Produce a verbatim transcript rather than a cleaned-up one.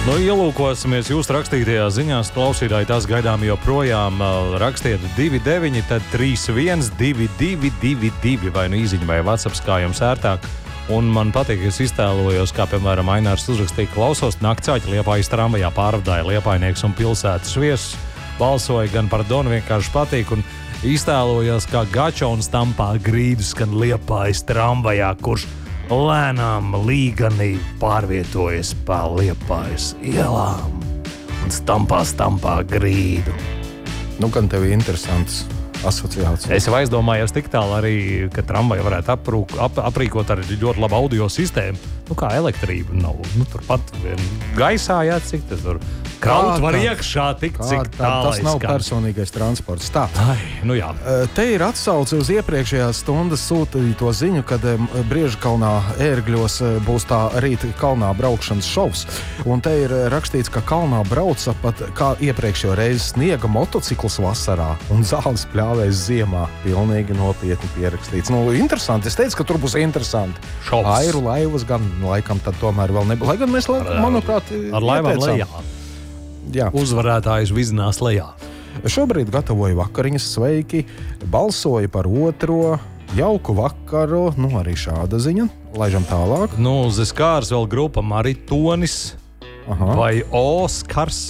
Nu, ielūkosimies jūs rakstītajā ziņās, klausītāji, tās gaidām joprojām. Rakstiet divi deviņi, tad trīs viens divi divi divi divi vai nu īziņa vai WhatsApp, kā jums ērtāk. Un man patīk, es iztēlojos, kā, piemēram, Ainārs uzrakstīja, klausos Naktsāķi Liepājas tramvajā pārvadāja Liepājnieks un pilsētas viesus. Balsoja gan par Donu, vienkārši patīk. Un iztēlojos, kā Gačons tampā grīdus, gan Liepājas tramvajā, kurš lēnām līganī pārvietojas pa Liepājas ielām un stampā, stampā grīdu. Nu, gan tev ir interesants asociācijas. Es jau aizdomājos tik tālu arī, ka tramvaju varētu aprūk, ap, aprīkot ar ļoti labu audio sistēmu. Nu, kā elektrība nav. Nu, turpat gaisā, jā, cik tas tur kaut var iekšā, tik cik tālais. Tas nav personīgais transports. Tā. Ai, nu jā. Te ir atsauce uz iepriekšējās stundas sūtīto ziņu, kad Briežakalnā ērgļos būs tā rīta kalnā braukšanas šovs. Un te ir rakstīts, ka kalnā brauca pat kā iepriekšējo reizi sniega motociklus vasarā un zāles pļāvēs ziemā. Pilnīgi nopietni pierakstīts. Nu, interesanti. Es teicu, ka tur būs interesanti. Šovs. Airu laivas gan, laikam, tad tomēr vēl nebūs. Lai gan mēs, manuprāt, ar laivām lejā. Jā. Uzvarētājs vizinās lejā. Šobrīd gatavoju vakariņas, sveiki, balsoju par otro, jauku vakaru, nu arī šāda ziņa, laižam tālāk. Nu, Zeskārs vēl grupa Maritonis. Aha. Vai Oskars.